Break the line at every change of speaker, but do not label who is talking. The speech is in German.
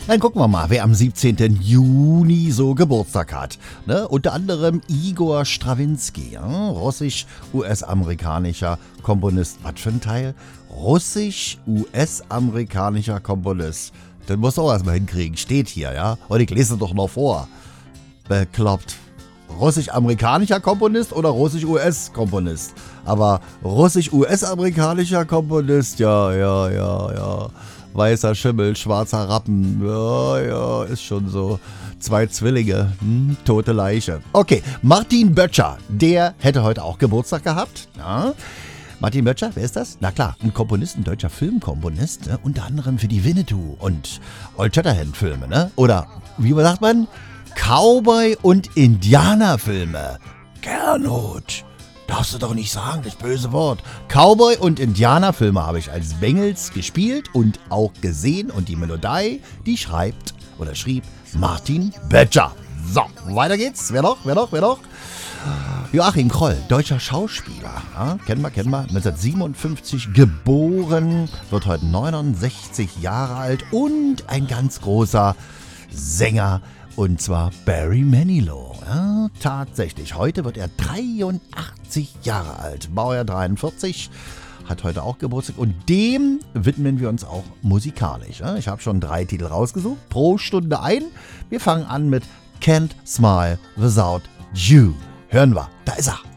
Dann gucken wir mal, wer am 17. Juni so Geburtstag hat. Ne? Unter anderem Igor Strawinski, ja? Russisch-US-amerikanischer Komponist. Was für ein Teil? Russisch-US-amerikanischer Komponist. Das musst du auch erstmal hinkriegen. Steht hier, ja? Und ich lese es doch noch vor. Bekloppt. Russisch-amerikanischer Komponist oder Russisch-US-Komponist? Aber Russisch-US-amerikanischer Komponist, ja. Weißer Schimmel, schwarzer Rappen, ja, ist schon so. 2 Zwillinge, tote Leiche. Okay, Martin Böttcher, der hätte heute auch Geburtstag gehabt. Ja. Martin Böttcher, wer ist das? Na klar, ein Komponist, ein deutscher Filmkomponist, ne? Unter anderem für die Winnetou und Old Shatterhand-Filme, ne? Oder, wie sagt man? Cowboy- und Indianerfilme. Gernot, darfst du doch nicht sagen, das böse Wort. Cowboy- und Indianerfilme habe ich als Bengels gespielt und auch gesehen. Und die Melodie, die schrieb Martin Böttcher. So, weiter geht's. Wer noch? Joachim Kroll, deutscher Schauspieler. Ja, kennen wir. 1957 geboren, wird heute 69 Jahre alt und ein ganz großer Sänger. Und zwar Barry Manilow. Ja, tatsächlich. Heute wird er 83 Jahre alt. Baujahr 43. Hat heute auch Geburtstag. Und dem widmen wir uns auch musikalisch. Ja, ich habe schon 3 Titel rausgesucht. Pro Stunde ein. Wir fangen an mit Can't Smile Without You. Hören wir. Da ist er.